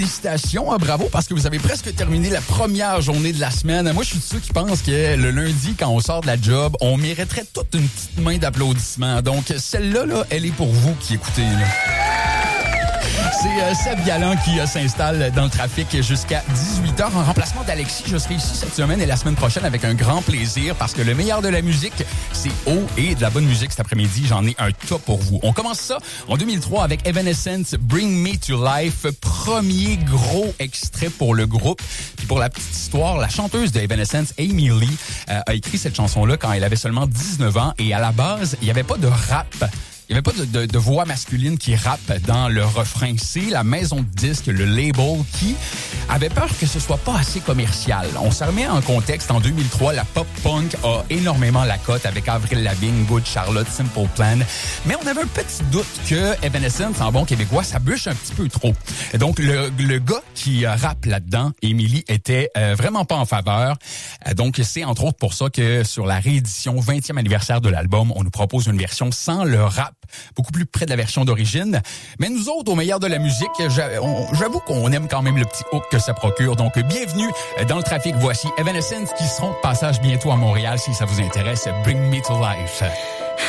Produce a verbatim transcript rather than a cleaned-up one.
Félicitations, hein, bravo, parce que vous avez presque terminé la première journée de la semaine. Moi, je suis de ceux qui pensent que le lundi, quand on sort de la job, on mériterait toute une petite main d'applaudissements. Donc, celle-là, là, elle est pour vous qui écoutez. Là. C'est euh, Seb Galland qui euh, s'installe dans le trafic jusqu'à dix-huit heures. En remplacement d'Alexis, je serai ici cette semaine et la semaine prochaine avec un grand plaisir parce que le meilleur de la musique, c'est haut et de la bonne musique cet après-midi. J'en ai un top pour vous. On commence ça en deux mille trois avec Evanescence, Bring Me to Life. Premier gros extrait pour le groupe. Puis pour la petite histoire, la chanteuse de Evanescence, Amy Lee, euh, a écrit cette chanson-là quand elle avait seulement dix-neuf ans et à la base, il n'y avait pas de rap. Il n'y avait pas de, de, de voix masculine qui rappe dans le refrain. C'est la maison de disques, le label, qui avait peur que ce soit pas assez commercial. On se remet en contexte. En deux mille trois, la pop-punk a énormément la cote avec Avril Lavigne, Good Charlotte, Simple Plan. Mais on avait un petit doute que Evanescence, en bon québécois, ça bûche un petit peu trop. Donc, le, le gars qui rappe là-dedans, Émilie, était euh, vraiment pas en faveur. Euh, donc, c'est entre autres pour ça que sur la réédition vingtième anniversaire de l'album, on nous propose une version sans le rap, beaucoup plus près de la version d'origine. Mais nous autres, au meilleur de la musique, j'avoue qu'on aime quand même le petit hook que ça procure. Donc, bienvenue dans le trafic. Voici Evanescence qui seront de passage bientôt à Montréal si ça vous intéresse. Bring Me to Life.